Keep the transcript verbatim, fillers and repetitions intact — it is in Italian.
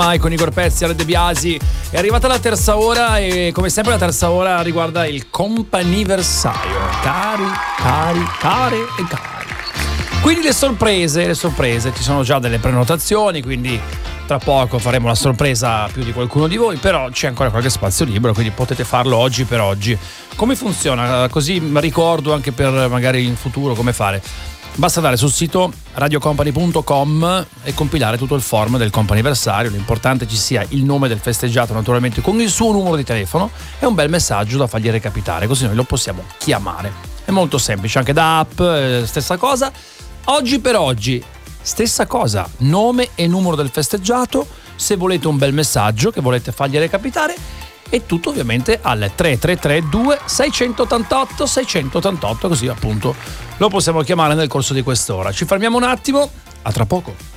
con Igor Pezzi, Ale De Biasi. È arrivata la terza ora e come sempre la terza ora riguarda il comp'anniversario. Cari, cari, care e cari. Quindi le sorprese, le sorprese, ci sono già delle prenotazioni, quindi tra poco faremo la sorpresa a più di qualcuno di voi, però c'è ancora qualche spazio libero, quindi potete farlo oggi per oggi. Come funziona? Così ricordo anche per magari in futuro come fare. Basta andare sul sito radiocompany punto com e compilare tutto il form del comp'anniversario. L'importante ci sia il nome del festeggiato, naturalmente con il suo numero di telefono e un bel messaggio da fargli recapitare, così noi lo possiamo chiamare. È molto semplice, anche da app, eh, stessa cosa. Oggi per oggi, stessa cosa, nome e numero del festeggiato. Se volete un bel messaggio che volete fargli recapitare, e tutto ovviamente al tre tre tre due sei otto otto sei otto otto, così appunto lo possiamo chiamare nel corso di quest'ora. Ci fermiamo un attimo, a tra poco.